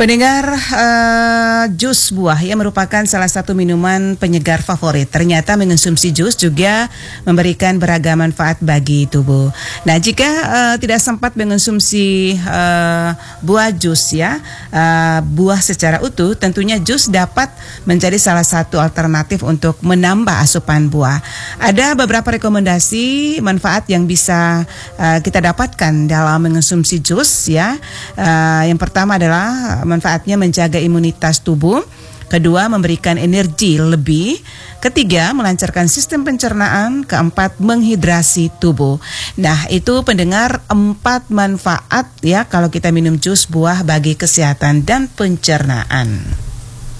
Pendengar, jus buah yang merupakan salah satu minuman penyegar favorit. Ternyata mengonsumsi jus juga memberikan beragam manfaat bagi tubuh. Nah, jika tidak sempat mengonsumsi buah jus buah secara utuh, tentunya jus dapat menjadi salah satu alternatif untuk menambah asupan buah. Ada beberapa rekomendasi manfaat yang bisa kita dapatkan dalam mengonsumsi jus Yang pertama adalah manfaatnya menjaga imunitas tubuh. Kedua, memberikan energi lebih. Ketiga, melancarkan sistem pencernaan. Keempat, menghidrasi tubuh. Nah, itu pendengar 4 manfaat kalau kita minum jus buah bagi kesehatan dan pencernaan.